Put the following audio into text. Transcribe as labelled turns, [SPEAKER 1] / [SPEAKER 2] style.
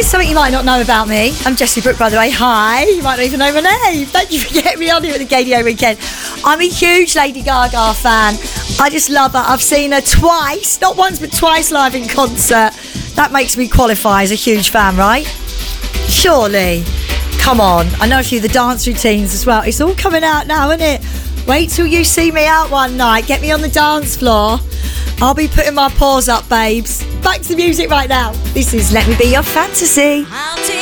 [SPEAKER 1] something you might not know about me. I'm Jessie Brooke, by the way. Hi. You might not even know my name. Thank you for getting me on here at the KDO weekend. I'm a huge Lady Gaga fan. I just love her. I've seen her twice, not once but twice live in concert. That makes me qualify as a huge fan, right? Surely. Come on. I know a few of the dance routines as well. It's all coming out now, isn't it? Wait till you see me out one night. Get me on the dance floor. I'll be putting my paws up, babes. Back to the music right now. This is Let Me Be Your Fantasy.